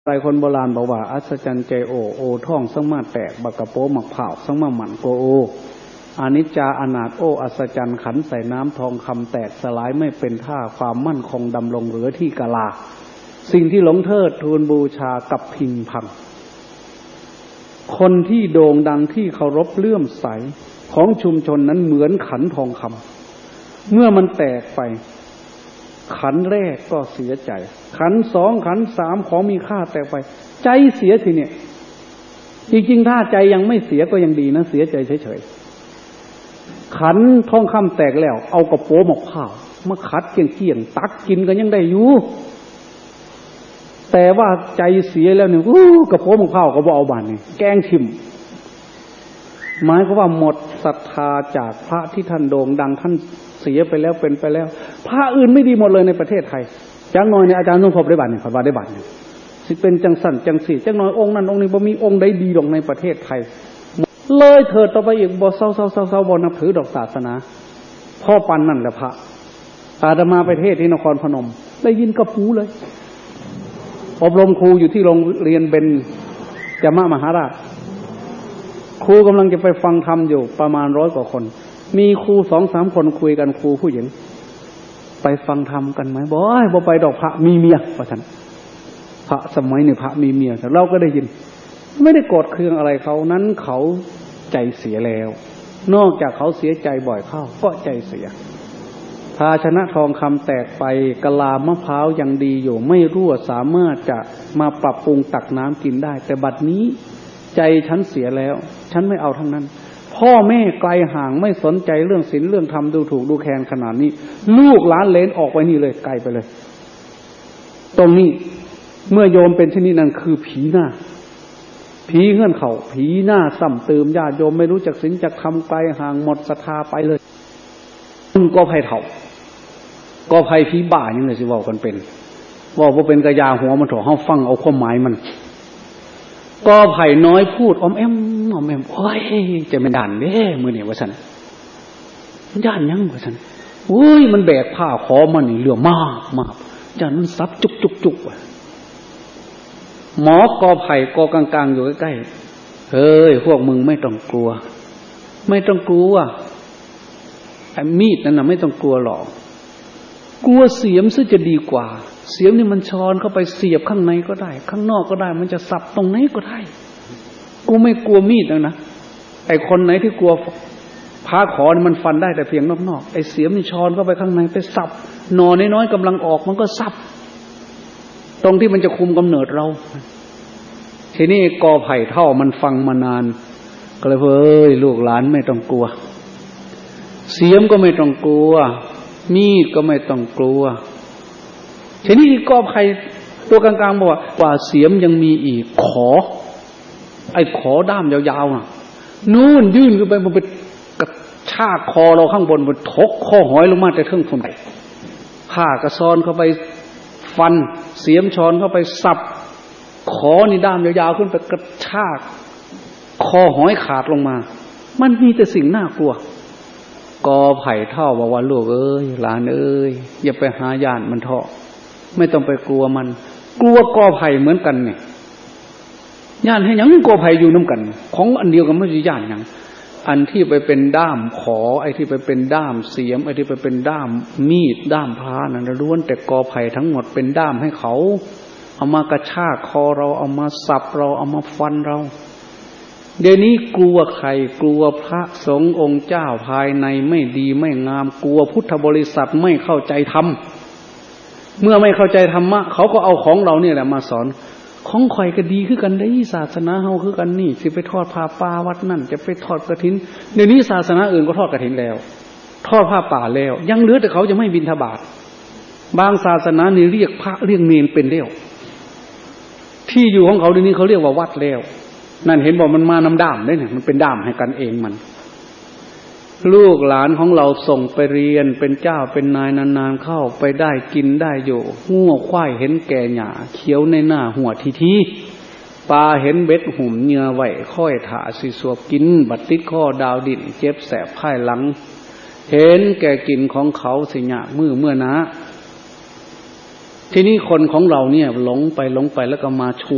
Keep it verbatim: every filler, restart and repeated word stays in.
หลายคนโบราณบอกว่าอัศจรรย์ใจโอโอท่องสังมาแตกบักกะโปหมักเผาสังมาหมันโกโออนิจจาอนาถโออัศจรรย์ขันใส่น้ำทองคำแตกสลายไม่เป็นท่าความมั่นคงดำรงเหลือที่กาลาสิ่งที่หลงเทิดทูลบูชากับพิงพังคนที่โด่งดังที่เคารพเลื่อมใสของชุมชนนั้นเหมือนขันทองคำเมื่อมันแตกไปขันแรกก็เสียใจขันสองขันสามของมีค่าแตกไปใจเสียทีเนี่ยจริงๆถ้าใจยังไม่เสียก็ยังดีนะเสียใจเฉยๆขันทองคำแตกแล้วเอากระโปรงมะพร้าวมาขัดเกี่ยงๆตักกินก็ยังได้อยู่แต่ว่าใจเสียแล้วเนี่ยอู้กระโปรงมะพร้าวก็บ่เอาบานนี่แกงทิ่มหมายก็ว่าหมดศรัทธาจากพระที่ท่านโด่งดังท่านเสียไปแล้วเป็นไปแล้วพระอื่นไม่ดีหมดเลยในประเทศไทยจังน้อยเนี่ยอาจารย์ทรงพบได้บัตรเนี่ยว่าได้บัตรเนี่ยสิเป็นจังสั่นจังสี่จังน้อยองค์นั้นองค์นี้บ่มีองค์ใดดีหรอกในประเทศไทยเลยเถิดต่อไปอีกบ่เศร้าเศร้าเศร้าเศร้าบ่นับถือดอกศาสนาพ่อปันนั่นแหละพระอาตมาไปเทศที่นครพนมได้ยินกับหูเลยอบรมครูอยู่ที่โรงเรียนเบญจมมหาราชครูกำลังจะไปฟังธรรมอยู่ประมาณร้อยกว่าคนมีครูสองสามคนคุยกันครูผู้หญิงไปฟังธรรมกันไหมบ่อยบ่ไปดอกพระมีเมียว่าท่านพระสมัยนี้พระมีเมียแต่เราก็ได้ยินไม่ได้โกรธเคืองอะไรเขานั้นเขาใจเสียแล้วนอกจากเขาเสียใจบ่อยเข้าก็ใจเสียภาชนะทองคำแตกไปกะลามะพร้าวยังดีอยู่ไม่รั่วสามารถจะมาปรับปรุงตักน้ำกินได้แต่บัดนี้ใจฉันเสียแล้วฉันไม่เอาทั้งนั้นพ่อแม่ไกลห่างไม่สนใจเรื่องศีลเรื่องธรรมดูถูกดูแคลนขนาดนี้ลูกหลานเหลนออกไปนี่เลยไกลไปเลยตรงนี้เมื่อโยมเป็นชนิดนั้นคือผีหน้าผีเงื่อนเขาผีหน้าซ้ำเติมญาติโยมไม่รู้จักศีลจักธรรมไกลห่างหมดศรัทธาไปเลยมันก็ภัยเถ่าก็ภัยผีบ้าอย่างไรสิว่ากันเป็นว่าว่าเป็นกระยาหัวมันถอดห้าฟังเอาความหมายมันก็ไผ่น้อยพูดอมแอมอมแอมโอ้ยจะเป็นด่านเด้มือเนี่ยว่าฉันมันย่านยังว่าฉันอุ้ยมันแบกผ้าขอมันนี่เหลือมากมากจานมันซับจุกจุกจุกว่ะหมอกอไผ่กอกลางๆอยู่ใกล้ๆเฮ้ยพวกมึงไม่ต้องกลัวไม่ต้องกลัวไอ้มีดนั่นน่ะไม่ต้องกลัวหรอกกลัวเสียมซึ่งจะดีกว่าเสียมนี่มันช้อนเข้าไปเสียบข้างในก็ได้ข้างนอกก็ได้มันจะสับตรงไหนก็ได้กูไม่กลัวมีดนะนะไอ้คนไหนที่กลัวพาขอนี่มันฟันได้แต่เพียงนอกๆไอ้เสียมนี่ช้อนเข้าไปข้างในไปสับหน่อน้อยๆกำลังออกมันก็สับตรงที่มันจะคุมกำเนิดเราทีนี้กอไผ่เท่ามันฟังมานานก็เลยเฮ้ยลูกหลานไม่ต้องกลัวเสียมก็ไม่ต้องกลัวมีดก็ไม่ต้องกลัวทีนี้กอไผ่ตัวกลางๆบอกว่าว่าเสียมยังมีอีกขอไอ้ขอด้ามยาวๆน่ะนู่นยื่นขึ้นไปมันไปกระชากคอเราข้างบนมันทกคอหอยลงมาแต่เทิงคนไหนผ้ากระซอนเข้าไปฟันเสียมช้อนเข้าไปสับขอนี่ด้ามยาวๆขึ้นไปกระชากคอหอยขาดลงมามันมีแต่สิ่งน่ากลัวกอไผ่เท่าบอกว่าลูกเอ้ยหลานเอ้ยอย่าไปหาย่านมันเถาะไม่ต้องไปกลัวมันกลัวกอไผ่เหมือนกันเนี่ยย่านให้ยังกอไผ่อยู่น้ำกันของอันเดียวกันไม่ใช่ย่านยังอันที่ไปเป็นด้ามขอไอ้ที่ไปเป็นด้ามเสียมไอ้ที่ไปเป็นด้ามมีดด้ามพานั่นล้วนแต่กอไผ่ทั้งหมดเป็นด้ามให้เขาเอามากระชากคอเราเอามาสับเราเอามาฟันเราเดี๋ยวนี้กลัวใครกลัวพระสงฆ์องค์เจ้าภายในไม่ดีไม่งามกลัวพุทธบริษัทไม่เข้าใจธรรมเมื่อไม่เข้าใจธรรมะเขาก็เอาของเราเนี่ยแหละมาสอนของข่อยก็ดีคือกันได้ศาสนาเฮาคือกันนี่สิไปทอดผ้าป่าวัดนั่นจะไปทอดกฐินเดี๋ยวนี้ศาสนาอื่นก็ทอดกฐินแล้วทอดผ้าป่าแล้วยังเหลือแต่เขาจะไม่บิณฑบาตบางศาสนานี่เรียกพระเรียกเนรเป็นแล้วที่อยู่ของเขาเดี๋ยวนี้เขาเรียกว่าวัดแล้วนั่นเห็นบอกมันมานำด้ามได้เนี่ยมันเป็นด้ามให้กันเองมันลูกหลานของเราส่งไปเรียนเป็นเจ้าเป็นนายนานๆเข้าไปได้กินได้อยู่งัวควายเห็นแก่หญ้าเขียวในหน้าหัวทีทีปลาเห็นเบ็ดหุ่มเหงื่อไหวค่อยถาสิสวบกินบัดติดข้อดาวดินเจ็บแสบพ่ายหลังเห็นแก่กินของเขาสิหยามือเมื่อนะทีนี้คนของเราเนี่ยหลงไปหลงไปแล้วก็มาชู